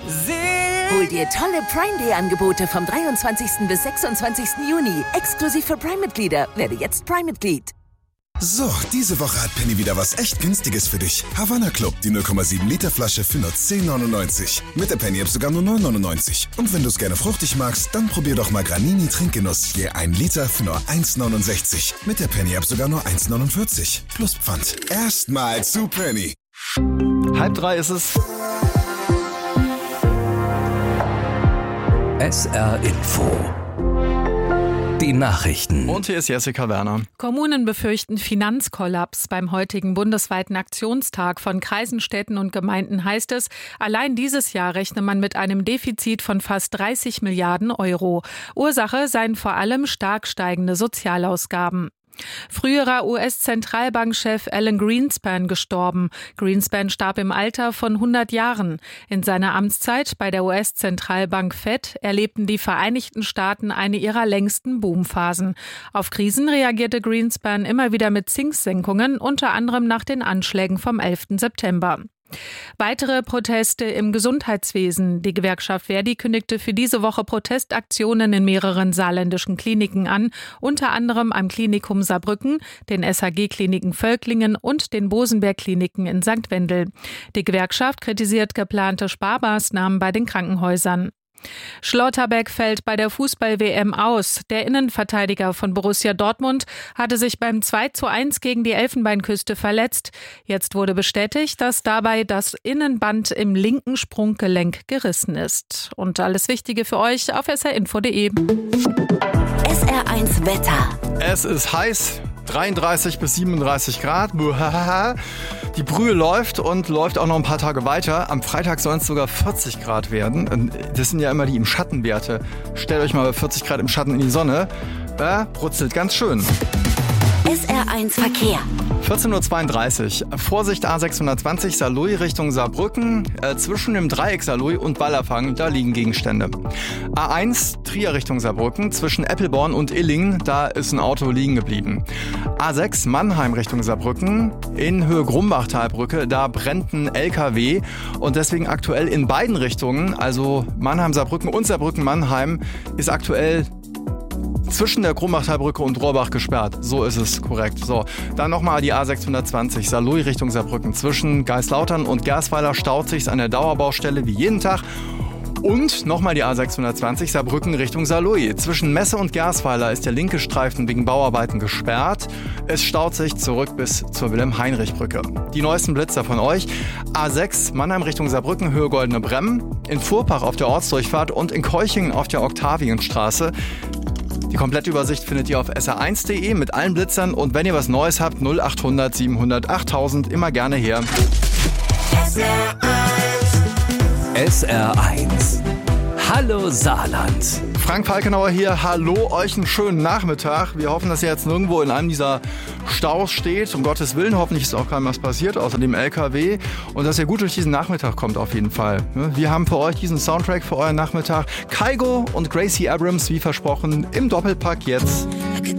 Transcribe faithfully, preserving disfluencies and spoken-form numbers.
Hol dir tolle Prime-Day-Angebote vom dreiundzwanzigsten bis sechsundzwanzigsten Juni. Exklusiv für Prime-Mitglieder. Werde jetzt Prime-Mitglied. So, diese Woche hat Penny wieder was echt Günstiges für dich. Havanna Club, die null Komma sieben Liter Flasche für nur zehn neunundneunzig. Mit der Penny-App sogar nur neun neunundneunzig. Und wenn du es gerne fruchtig magst, dann probier doch mal Granini Trinkgenuss. Je ein Liter für nur eins neunundsechzig. Mit der Penny-App sogar nur eins neunundvierzig. Plus Pfand. Erstmal zu Penny. Halb drei ist es. S R Info. Die Nachrichten. Und hier ist Jessica Werner. Kommunen befürchten Finanzkollaps. Beim heutigen bundesweiten Aktionstag von Kreisen, Städten und Gemeinden heißt es, allein dieses Jahr rechne man mit einem Defizit von fast dreißig Milliarden Euro. Ursache seien vor allem stark steigende Sozialausgaben. Früherer U S-Zentralbankchef Alan Greenspan gestorben. Greenspan starb im Alter von hundert Jahren. In seiner Amtszeit bei der U S-Zentralbank Fed erlebten die Vereinigten Staaten eine ihrer längsten Boomphasen. Auf Krisen reagierte Greenspan immer wieder mit Zinssenkungen, unter anderem nach den Anschlägen vom elften September. Weitere Proteste im Gesundheitswesen. Die Gewerkschaft Verdi kündigte für diese Woche Protestaktionen in mehreren saarländischen Kliniken an, unter anderem am Klinikum Saarbrücken, den S H G-Kliniken Völklingen und den Bosenberg-Kliniken in Sankt Wendel. Die Gewerkschaft kritisiert geplante Sparmaßnahmen bei den Krankenhäusern. Schlotterbeck fällt bei der Fußball-W M aus. Der Innenverteidiger von Borussia Dortmund hatte sich beim zwei zu eins gegen die Elfenbeinküste verletzt. Jetzt wurde bestätigt, dass dabei das Innenband im linken Sprunggelenk gerissen ist. Und alles Wichtige für euch auf s r info punkt d e. S R eins Wetter. Es ist heiß. dreiunddreißig bis siebenunddreißig Grad. Die Brühe läuft und läuft auch noch ein paar Tage weiter. Am Freitag sollen es sogar vierzig Grad werden. Das sind ja immer die im Schattenwerte. Stellt euch mal bei vierzig Grad im Schatten in die Sonne. Äh, brutzelt ganz schön. S R eins Verkehr. vierzehn Uhr zweiunddreißig. Vorsicht A sechshundertzwanzig Saarlouis Richtung Saarbrücken. Äh, zwischen dem Dreieck Saarlouis und Ballerfang, da liegen Gegenstände. A eins Trier Richtung Saarbrücken. Zwischen Eppelborn und Illingen, da ist ein Auto liegen geblieben. A sechs Mannheim Richtung Saarbrücken. In Höhe Grumbachtalbrücke, da brennt ein L K W. Und deswegen aktuell in beiden Richtungen, also Mannheim-Saarbrücken und Saarbrücken-Mannheim, ist aktuell zwischen der Grumbachtalbrücke und Rohrbach gesperrt. So ist es korrekt. So, dann nochmal die A sechshundertzwanzig Saarlouis Richtung Saarbrücken. Zwischen Geislautern und Gersweiler staut sich's an der Dauerbaustelle wie jeden Tag. Und nochmal die A sechshundertzwanzig Saarbrücken Richtung Saarlouis. Zwischen Messe und Gersweiler ist der linke Streifen wegen Bauarbeiten gesperrt. Es staut sich zurück bis zur Wilhelm-Heinrich-Brücke. Die neuesten Blitzer von euch. A sechs Mannheim Richtung Saarbrücken, Höhe Goldene Bremm. In Furpach auf der Ortsdurchfahrt und in Keuchingen auf der Oktavienstraße. Die komplette Übersicht findet ihr auf s r eins punkt d e mit allen Blitzern. Und wenn ihr was Neues habt, null achthundert siebenhundert achttausend, immer gerne her. S R eins. Hallo Saarland. Frank Falkenauer hier. Hallo, euch einen schönen Nachmittag. Wir hoffen, dass ihr jetzt nirgendwo in einem dieser Staus steht. Um Gottes Willen, hoffentlich ist auch keinem was passiert, außer dem L K W. Und dass ihr gut durch diesen Nachmittag kommt auf jeden Fall. Wir haben für euch diesen Soundtrack für euren Nachmittag. Kygo und Gracie Abrams, wie versprochen, im Doppelpack jetzt.